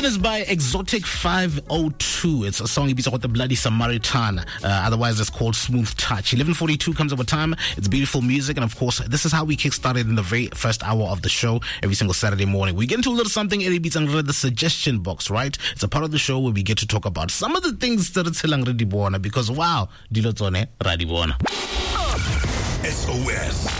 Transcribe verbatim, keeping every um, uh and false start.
one is by Exotic five oh two. It's a song he beats with the Bloody Samaritan. Uh, otherwise, it's called Smooth Touch. eleven forty-two comes over time. It's beautiful music. And of course, this is how we kickstarted in the very first hour of the show every single Saturday morning. We get into a little something, Eddie Beats under the suggestion box, right? It's a part of the show where we get to talk about some of the things that it's Hilang Redibona because wow, Dilo Tsone Radibona. S O S.